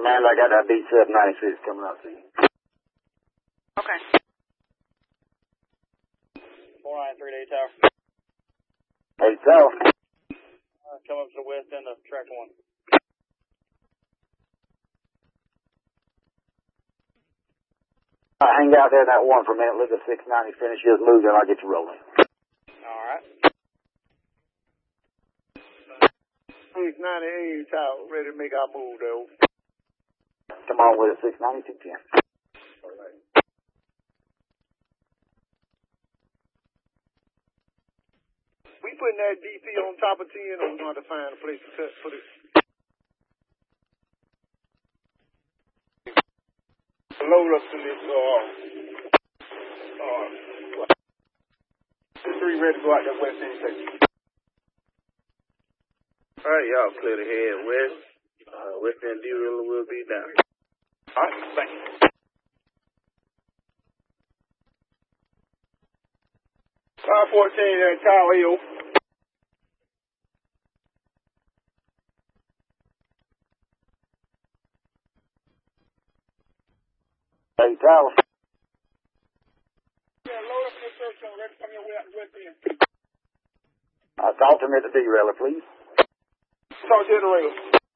And I got that B796 coming up to you. Okay. 493 to 8 Tower. 8 Tower. Come up to the west end of track 1. Hang out there in that one for a minute, let the 690 finish his move, then I'll get you rolling. Alright. 698 Tower, ready to make our move though. Come on with it, 690, 210. Alright. We putting that DP on top of 10, or we going to find a place to cut for this? Load up to this, 3 ready to go out that west end section. Alright, y'all clear the head west. West end derailleur will be down. Alright, thank you. Car 14 Tower Hill. Hey, Tower. Yeah, load up your search on ready to come your way out the west end. Talk to me at the derailleur, please. Talk to the rail.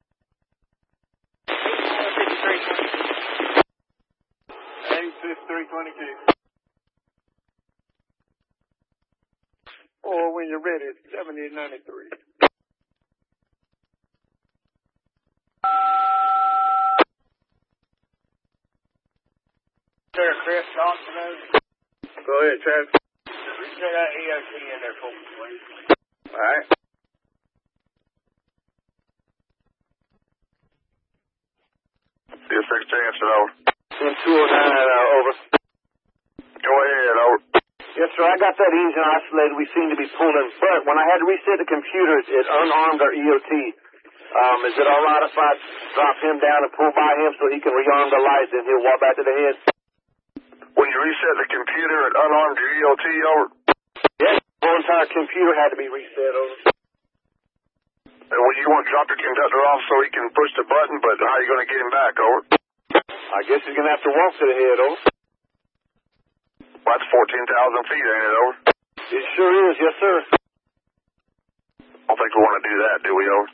86322. Or when you're ready, 7093. Sir, Chris Thompson. Go ahead, Travis. Reach that EOC in there for me, please. Alright. Yes, Secretary, answer over. 209, over. Go ahead, over. Yes, sir, I got that engine isolated. We seem to be pulling, but when I had to reset the computer, it unarmed our EOT. Is it all right if I drop him down and pull by him so he can rearm the light, then he'll walk back to the head? When you reset the computer, it unarmed your EOT, over. Yes, the whole entire computer had to be reset, over. And when you want to drop your conductor off so he can push the button, but how are you going to get him back, over? I guess he's going to have to walk to the head, over. Well, that's 14,000 feet, ain't it, over? It sure is, yes, sir. I don't think we want to do that, do we, over?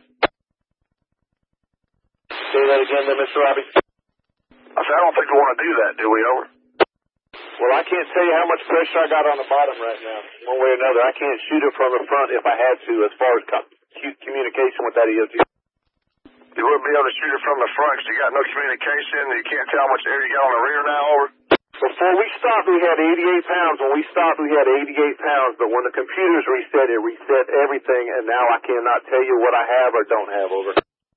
Say that again then, Mr. Robbie. I said, I don't think we want to do that, do we, over? Well, I can't tell you how much pressure I got on the bottom right now. One way or another, I can't shoot it from the front if I had to, as far as communication with that EOT. You wouldn't be able to shoot it from the front because you got no communication. You can't tell how much air you got on the rear now, over? Before we stopped, we had 88 pounds. When we stopped, we had 88 pounds. But when the computers reset, it reset everything, and now I cannot tell you what I have or don't have, over.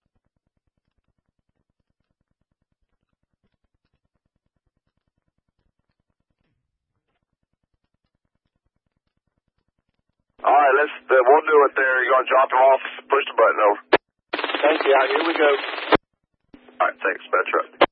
All right, we'll do it there. You're going to drop him off, push the button, over. Thank you. Here we go. All right, thanks, Bad truck.